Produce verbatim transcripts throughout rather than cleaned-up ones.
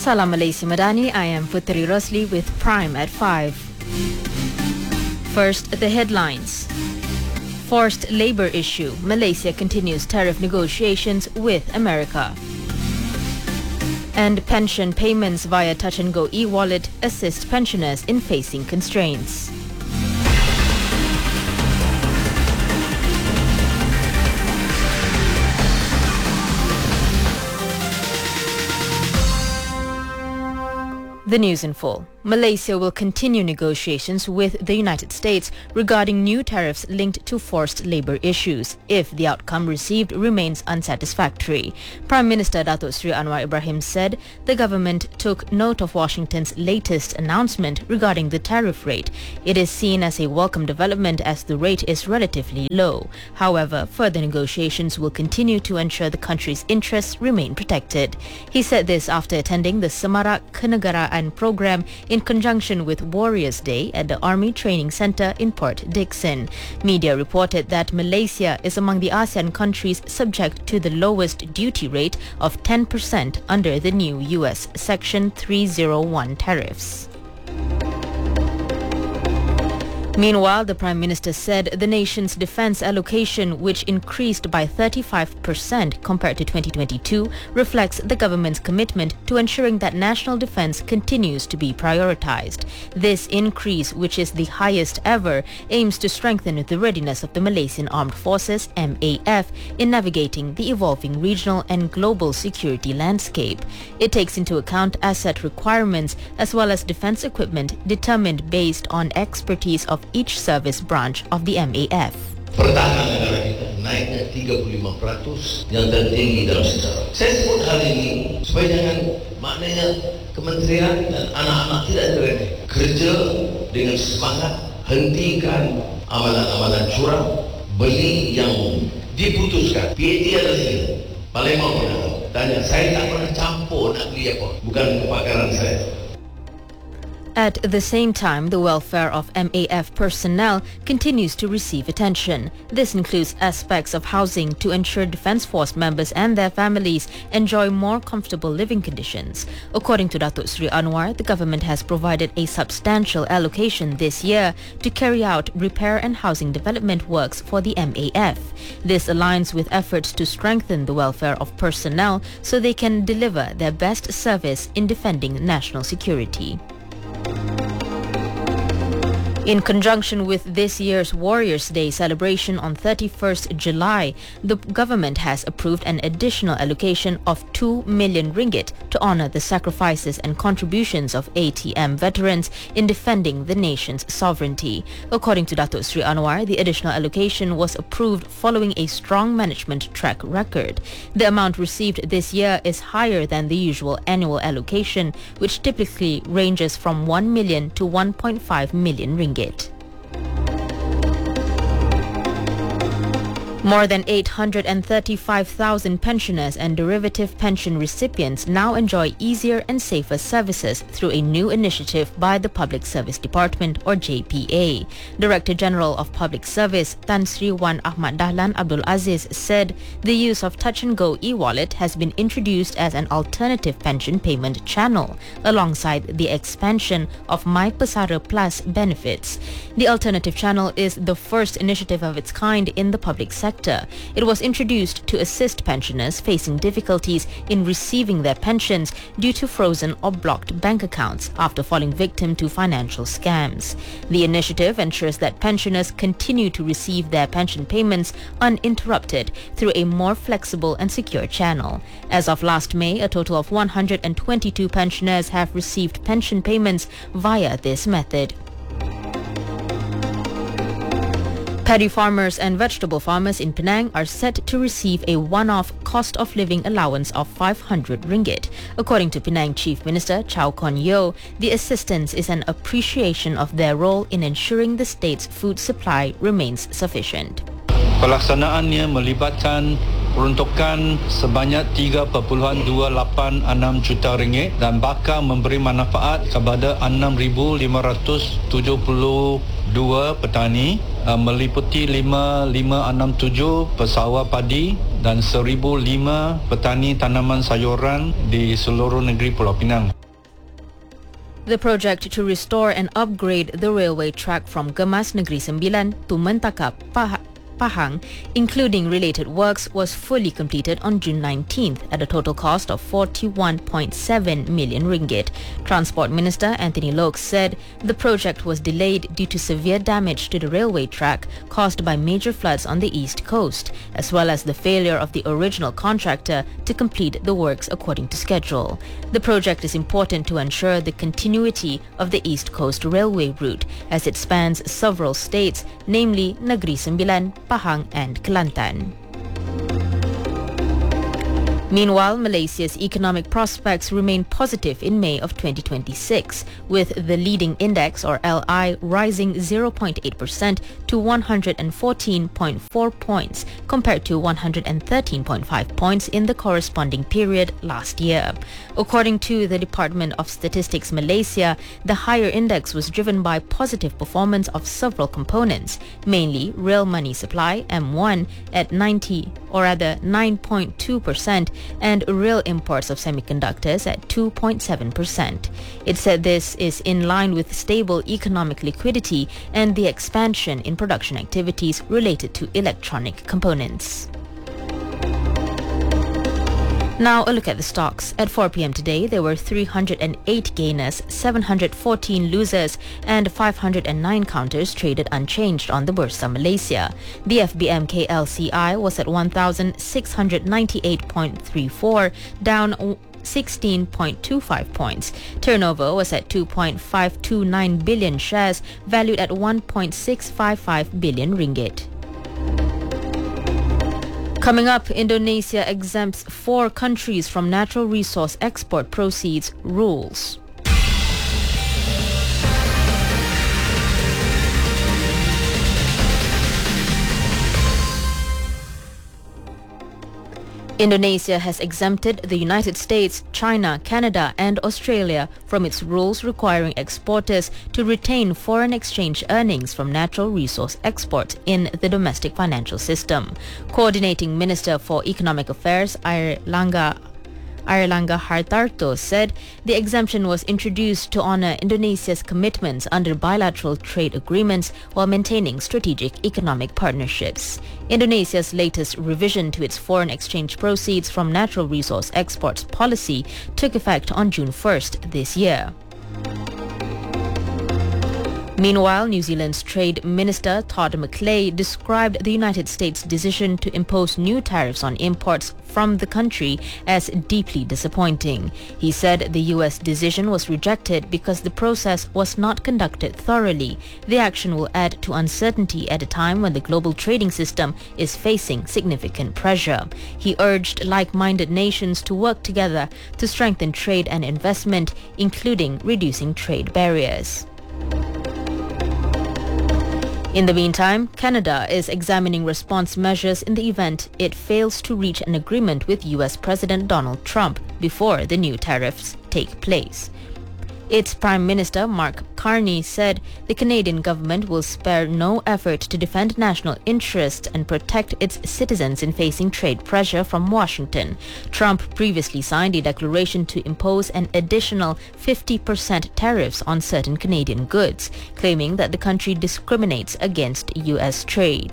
Salam Malaysia Madani, I am Putri Rosli with Prime at five. First, the headlines. Forced labor issue. Malaysia continues tariff negotiations with America. And pension payments via Touch and Go e-wallet assist pensioners in facing constraints. The news in full. Malaysia will continue negotiations with the United States regarding new tariffs linked to forced labour issues if the outcome received remains unsatisfactory. Prime Minister Datuk Seri Anwar Ibrahim said the government took note of Washington's latest announcement regarding the tariff rate. It is seen as a welcome development as the rate is relatively low. However, further negotiations will continue to ensure the country's interests remain protected. He said this after attending the Semarak Kenegaraan program in conjunction with Warriors Day at the Army Training Centre in Port Dickson. Media reported that Malaysia is among the ASEAN countries subject to the lowest duty rate of ten percent under the new U S Section three oh one tariffs. Meanwhile, the Prime Minister said the nation's defence allocation, which increased by thirty-five percent compared to twenty twenty-two, reflects the government's commitment to ensuring that national defence continues to be prioritised. This increase, which is the highest ever, aims to strengthen the readiness of the Malaysian Armed Forces M A F in navigating the evolving regional and global security landscape. It takes into account asset requirements as well as defence equipment determined based on expertise of each service branch of the M A F. Pertahanan negara kita naiknya tiga puluh lima peratus yang tertinggi dalam sejarah. Saya sebut hal ini supaya jangan maknanya kementerian dan anak-anak tidak terlena. Kerja dengan semangat, hentikan amalan-amalan curang, beli yang diputuskan. P A T adalah ini. Palembang pernah tanya, saya tak pernah campur nak beli apa. Bukan kepakaran saya. At the same time, the welfare of M A F personnel continues to receive attention. This includes aspects of housing to ensure Defence Force members and their families enjoy more comfortable living conditions. According to Datuk Seri Anwar, the government has provided a substantial allocation this year to carry out repair and housing development works for the M A F. This aligns with efforts to strengthen the welfare of personnel so they can deliver their best service in defending national security. In conjunction with this year's Warriors Day celebration on thirty-first July, the government has approved an additional allocation of two million ringgit to honour the sacrifices and contributions of A T M veterans in defending the nation's sovereignty. According to Datuk Seri Anwar, the additional allocation was approved following a strong management track record. The amount received this year is higher than the usual annual allocation, which typically ranges from one million to one point five million ringgit. More than eight hundred thirty-five thousand pensioners and derivative pension recipients now enjoy easier and safer services through a new initiative by the Public Service Department, or J P A. Director General of Public Service Tan Sri Wan Ahmad Dahlan Abdul Aziz said the use of Touch and Go e-wallet has been introduced as an alternative pension payment channel, alongside the expansion of My Pesara Plus benefits. The alternative channel is the first initiative of its kind in the public sector. It was introduced to assist pensioners facing difficulties in receiving their pensions due to frozen or blocked bank accounts after falling victim to financial scams. The initiative ensures that pensioners continue to receive their pension payments uninterrupted through a more flexible and secure channel. As of last May, a total of one hundred twenty-two pensioners have received pension payments via this method. Paddy farmers and vegetable farmers in Penang are set to receive a one-off cost of living allowance of five hundred ringgit. According to Penang Chief Minister Chow Kon Yeow, the assistance is an appreciation of their role in ensuring the state's food supply remains sufficient. Pelaksanaannya melibatkan peruntukan sebanyak tiga perpuluhan dua lapan enam juta ringgit dan bakal memberi manfaat kepada enam ribu lima ratus tujuh puluh dua petani meliputi lima ribu lima ratus enam puluh tujuh pesawar padi dan seribu lima petani tanaman sayuran di seluruh negeri Pulau Pinang. The project to restore and upgrade the railway track from Gemas Negeri Sembilan to Mentaka Pah- Pahang, including related works, was fully completed on June nineteenth at a total cost of forty-one point seven million ringgit. Transport Minister Anthony Loke said the project was delayed due to severe damage to the railway track caused by major floods on the east coast, as well as the failure of the original contractor to complete the works according to schedule. The project is important to ensure the continuity of the East Coast Railway route as it spans several states, namely Negeri Sembilan, Pahang and Kelantan. Meanwhile, Malaysia's economic prospects remain positive in May of twenty twenty-six, with the leading index, or L I, rising zero point eight percent to one hundred fourteen point four points compared to one hundred thirteen point five points in the corresponding period last year. According to the Department of Statistics Malaysia, the higher index was driven by positive performance of several components, mainly real money supply, M one, at ninety or rather nine point two percent, and real imports of semiconductors at two point seven percent. It said this is in line with stable economic liquidity and the expansion in production activities related to electronic components. Now a look at the stocks. At four p.m. today, there were three hundred eight gainers, seven hundred fourteen losers and five hundred nine counters traded unchanged on the Bursa Malaysia. The F B M K L C I was at one thousand six hundred ninety-eight point three four, down sixteen point two five points. Turnover was at two point five two nine billion shares, valued at one point six five five billion ringgit. Coming up, Indonesia exempts four countries from natural resource export proceeds rules. Indonesia has exempted the United States, China, Canada and Australia from its rules requiring exporters to retain foreign exchange earnings from natural resource exports in the domestic financial system. Coordinating Minister for Economic Affairs, Airlangga Airlangga Hartarto, said the exemption was introduced to honor Indonesia's commitments under bilateral trade agreements while maintaining strategic economic partnerships. Indonesia's latest revision to its foreign exchange proceeds from natural resource exports policy took effect on June first this year. Meanwhile, New Zealand's Trade Minister Todd McClay described the United States' decision to impose new tariffs on imports from the country as deeply disappointing. He said the U S decision was rejected because the process was not conducted thoroughly. The action will add to uncertainty at a time when the global trading system is facing significant pressure. He urged like-minded nations to work together to strengthen trade and investment, including reducing trade barriers. In the meantime, Canada is examining response measures in the event it fails to reach an agreement with U S President Donald Trump before the new tariffs take place. Its Prime Minister Mark Carney said the Canadian government will spare no effort to defend national interests and protect its citizens in facing trade pressure from Washington. Trump previously signed a declaration to impose an additional fifty percent tariffs on certain Canadian goods, claiming that the country discriminates against U S trade.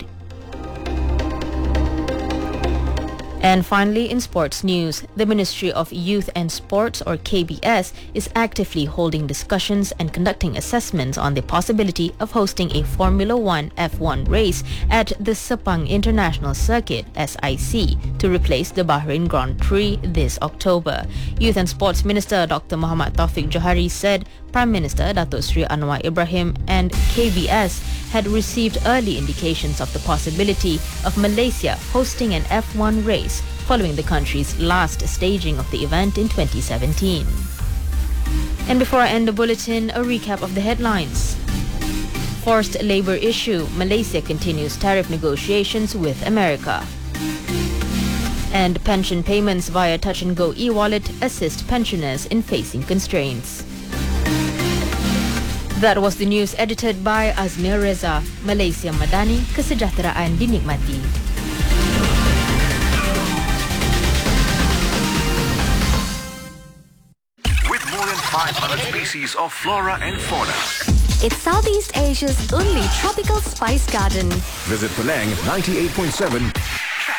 And finally, in sports news, the Ministry of Youth and Sports, or K B S, is actively holding discussions and conducting assessments on the possibility of hosting a Formula One F one race at the Sepang International Circuit, S I C, to replace the Bahrain Grand Prix this October. Youth and Sports Minister Doctor Muhammad Taufik Johari said Prime Minister Datuk Sri Anwar Ibrahim and K B S had received early indications of the possibility of Malaysia hosting an F one race following the country's last staging of the event in twenty seventeen. And before I end the bulletin, a recap of the headlines. Forced labor issue, Malaysia continues tariff negotiations with America. And pension payments via Touch and Go e-wallet assist pensioners in facing constraints. That was the news edited by Azmir Reza. Malaysia Madani, kesejahteraan dinikmati. With more than five hundred species of flora and fauna. It's Southeast Asia's only tropical spice garden. Visit Penang ninety-eight point seven